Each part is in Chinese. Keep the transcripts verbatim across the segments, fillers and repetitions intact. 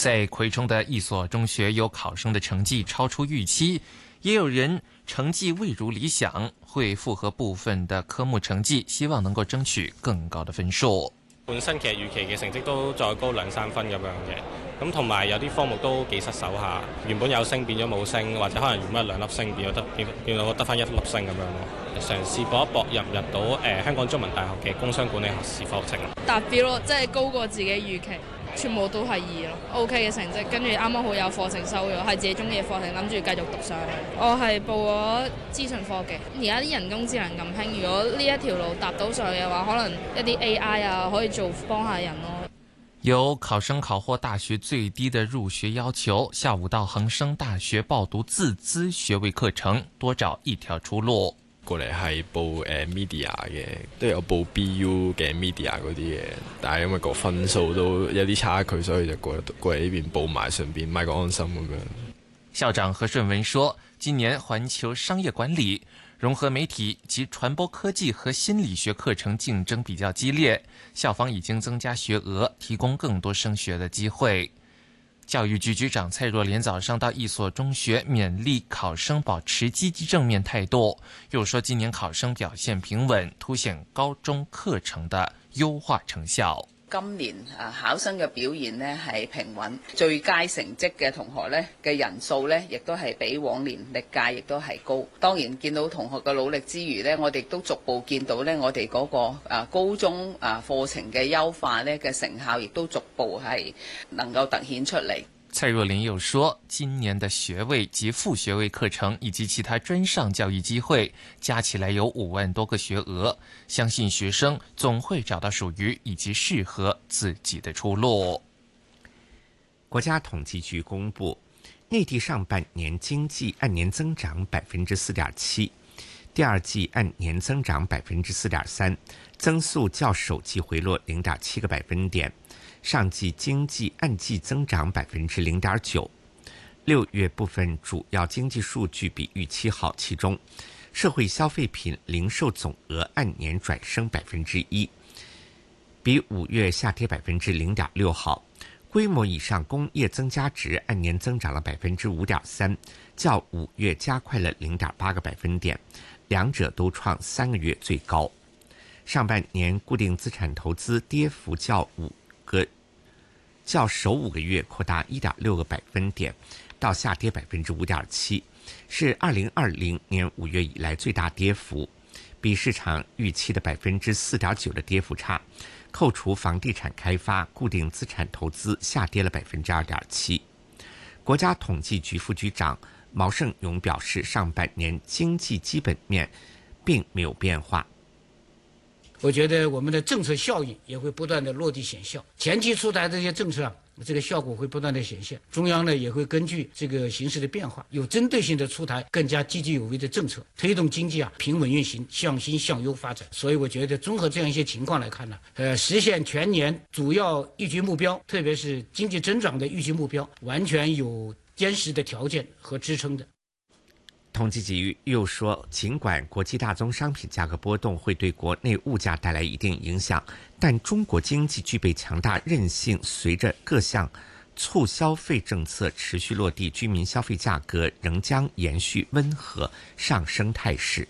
在葵涌的一所中学，有考生的成绩超出预期，也有人成绩未如理想，會符合部分的科目成績，希望能夠爭取更高的分數。 本身其實預期嘅成績都再高兩三分咁樣嘅，咁同埋有啲科目都幾失手下，原本有升變咗冇升，或者可能原本兩粒星變咗得變變到得翻一粒星咁樣咯。嘗試搏一搏入入到誒、呃、香港中文大學嘅工商管理學士課程。 達標咯，即係高過自己預期。全部都係二咯 ，OK 嘅成績，跟住啱啱好有課程收咗，係自己中意嘅課程，諗住繼續讀上去。我係報咗資訊科技，而家啲人工智能咁興，如果呢一條路搭到上去嘅話，可能一啲 A I 啊可以做幫下人咯。 有考生考獲大學最低的入學要求，下午到恒生大學報讀自資學位課程，多找一條出路。 過嚟係報誒、呃、media 嘅，都有報 B U 嘅 media 嗰啲嘅，但係因為個分數都有啲差距，所以就過過嚟呢邊報埋，順便買個安心咁樣。 校長何順文說，今年環球商業管理、融合媒體及傳播科技和心理學課程競爭比較激烈，校方已經增加學額，提供更多升學的機會。教育局局長蔡若蓮早上到一所中學勉勵考生保持積極正面態度，又說今年考生表現平穩，凸顯高中課程的優化成效。 今年啊考生嘅表現呢係平穩，最佳成績嘅同學呢嘅人數呢亦都係比往年歷屆亦都係高。當然見到同學嘅努力之餘呢，我哋都逐步見到呢我哋嗰個啊高中啊課程嘅優化呢嘅成效，亦都逐步係能夠凸顯出嚟。 蔡若蓮又說，今年的學位及副學位課程以及其他專上教育機會加起來有五萬多個學額，相信學生總會找到屬於以及適合自己的出路。 國家統計局公布，內地上半年經濟按年增長百分之四點七，第二季按年增長百分之四點三，增速較首季回落零點七個百分點。上季經濟按季增長百分之零點九，六月部分主要經濟數據比預期好，其中社會消費品零售總額按年轉升百分之一，比五月下跌百分之零點六好。規模以上工業增加值按年增長了百分之五點三，較五月加快了零點八個百分點，兩者都創三個月最高。上半年固定資產投資跌幅較五個較首五個月擴大一點六個百分點，到下跌百分之五點七，是二零二零年五月以來最大跌幅，比市場預期的百分之四點九的跌幅差。扣除房地產開發，固定資產投資下跌了百分之二點七。國家統計局副局長毛盛勇表示，上半年經濟基本面並沒有變化。 我覺得我們的政策效應也會不斷的落地顯效，前期出台這些政策啊，這個效果會不斷的顯現。中央呢也會根據這個形勢的變化，有針對性的出台更加積極有為的政策，推動經濟啊平穩運行，向新向優發展。所以我覺得綜合這樣一些情況來看呢，呃，實現全年主要預期目標，特別是經濟增長的預期目標，完全有堅實的條件和支撐的。 統計局又說，儘管國際大宗商品價格波動會對國內物價帶來一定影響，但中國經濟具備強大韌性，隨着各項促消費政策持續落地，居民消費價格仍將延續溫和上升態勢。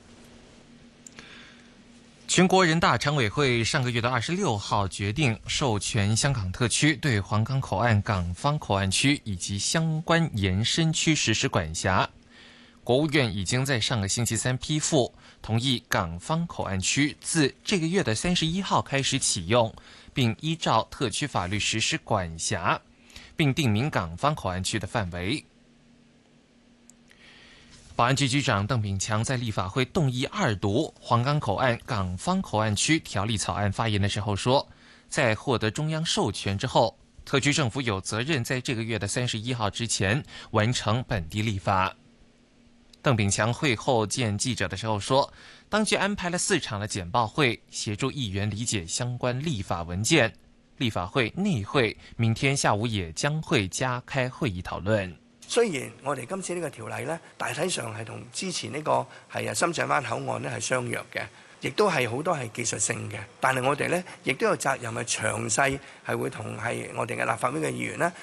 全國人大常委會上個月的二十六號決定授權香港特區對皇崗口岸港方口岸區以及相關延伸區實施管轄。國務院已經在上個星期三批復，同意港方口岸區自這個月的三十一號開始啟用，並依照特區法律實施管轄，並定明港方口岸區的範圍。保安局局長鄧炳強在立法會動議二讀皇崗口岸港方口岸區條例草案發言的時候說，在獲得中央授權之後，特區政府有責任在這個月的三十一號之前完成本地立法。鄧炳強會後見記者的時候說，當局安排了四場的簡報會，協助議員理解相關立法文件。立法會內會明天下午也將會加開會議討論。 雖然我哋今次呢個條例呢，大體上係同之前呢個係啊深圳灣口岸呢係相若嘅，亦都係好多係技術性嘅，但係我哋呢亦都有責任係詳細係會同係我哋嘅立法會嘅議員呢